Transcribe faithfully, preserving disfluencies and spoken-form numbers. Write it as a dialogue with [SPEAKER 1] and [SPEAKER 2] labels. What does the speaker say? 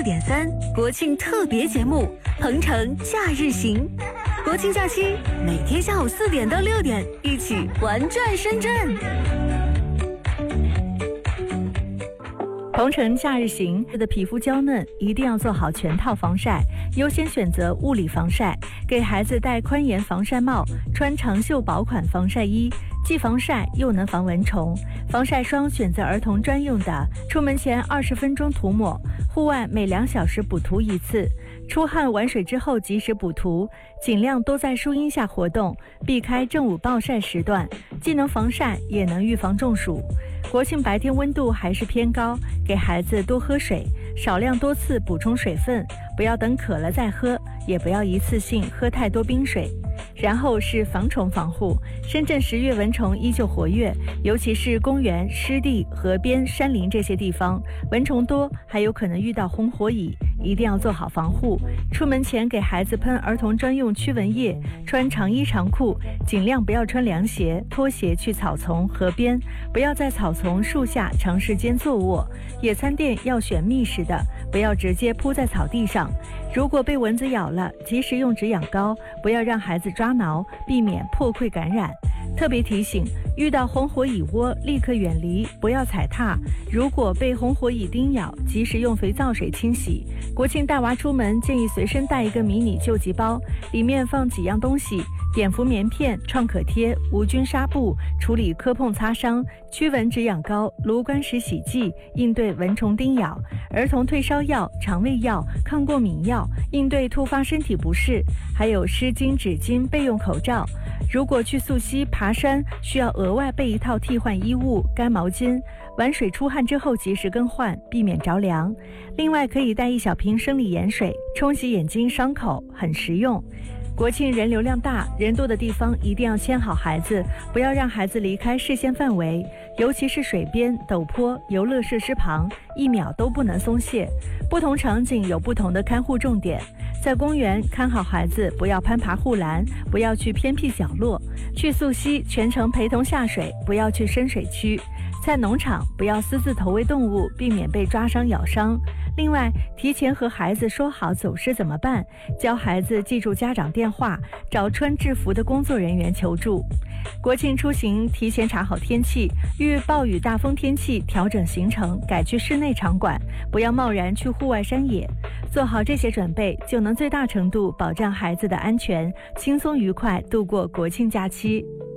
[SPEAKER 1] 点三国庆特别节目《鹏程假日行》。国庆假期，每天下午四点到六点，一起玩转深圳。
[SPEAKER 2] 鹏程假日行的皮肤娇嫩，一定要做好全套防晒，优先选择物理防晒，给孩子戴宽檐防晒帽，穿长袖薄款防晒衣，既防晒又能防蚊虫。防晒霜选择儿童专用的，出门前二十分钟涂抹，户外每两小时补涂一次。出汗玩水之后及时补涂，尽量多在树荫下活动，避开正午暴晒时段，既能防晒也能预防中暑。国庆白天温度还是偏高，给孩子多喝水，少量多次补充水分，不要等渴了再喝，也不要一次性喝太多冰水。然后是防虫防护。深圳十月蚊虫依旧活跃，尤其是公园、湿地、河边、山林这些地方，蚊虫多，还有可能遇到红火蚁，一定要做好防护。出门前给孩子喷儿童专用驱蚊液，穿长衣长裤，尽量不要穿凉鞋、拖鞋去草丛、河边，不要在草丛、树下长时间坐卧。野餐垫要选密实的，不要直接铺在草地上。如果被蚊子咬了，及时用止痒膏，不要让孩子抓挠，避免破溃感染。特别提醒，遇到红火蚁窝立刻远离，不要踩踏。如果被红火蚁叮咬，及时用肥皂水清洗。国庆带娃出门建议随身带一个迷你救急包，里面放几样东西：碘伏棉片、创可贴、无菌纱布，处理磕碰擦伤；驱蚊止痒膏、炉关石洗剂，应对蚊虫叮咬；儿童退烧药、肠胃药、抗过敏药，应对突发身体不适；还有湿巾、纸巾、备用口罩。如果去溯溪、爬山，需要额外备一套替换衣物、干毛巾。玩水出汗之后及时更换，避免着凉。另外可以带一小瓶生理盐水，冲洗眼睛伤口，很实用。国庆人流量大，人多的地方一定要牵好孩子，不要让孩子离开视线范围，尤其是水边、陡坡、游乐设施旁，一秒都不能松懈。不同场景有不同的看护重点，在公园看好孩子，不要攀爬护栏，不要去偏僻角落；去溯溪全程陪同下水，不要去深水区；在农场不要私自投喂动物，避免被抓伤咬伤。另外，提前和孩子说好走失怎么办，教孩子记住家长电话，找穿制服的工作人员求助。国庆出行提前查好天气，遇暴雨大风天气调整行程，改去室内场馆，不要贸然去户外山野。做好这些准备，就能最大程度保障孩子的安全，轻松愉快度过国庆假期。